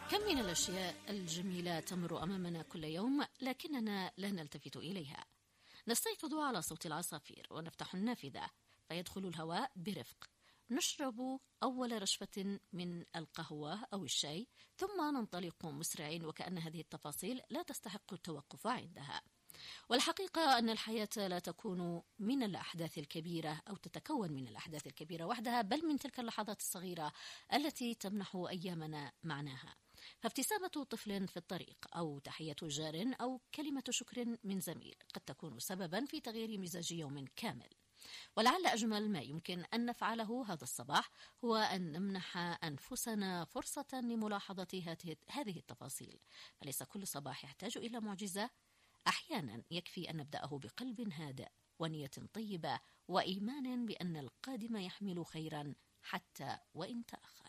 كم من الأشياء الجميلة تمر أمامنا كل يوم لكننا لا نلتفت إليها. نستيقظ على صوت العصافير ونفتح النافذة فيدخل الهواء برفق. نشرب أول رشفة من القهوة أو الشاي ثم ننطلق مسرعين وكأن هذه التفاصيل لا تستحق التوقف عندها. والحقيقة أن الحياة لا تكون من الأحداث الكبيرة أو تتكون من الأحداث الكبيرة وحدها، بل من تلك اللحظات الصغيرة التي تمنح أيامنا معناها. فابتسامة طفل في الطريق أو تحية جار أو كلمة شكر من زميل قد تكون سببا في تغيير مزاج يوم كامل. ولعل أجمل ما يمكن أن نفعله هذا الصباح هو أن نمنح أنفسنا فرصة لملاحظة هذه التفاصيل. فليس كل صباح يحتاج إلى معجزة، أحيانا يكفي أن نبدأه بقلب هادئ ونية طيبة وإيمان بأن القادم يحمل خيرا حتى وإن تأخر.